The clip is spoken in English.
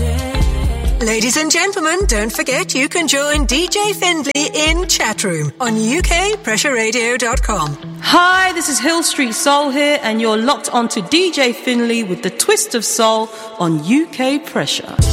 Ladies and gentlemen, don't forget you can join DJ Findlay in Chatroom on ukpressureradio.com. Hi, this is Hill Street Soul here, and you're locked onto DJ Findlay with the twist of soul on UK Pressure.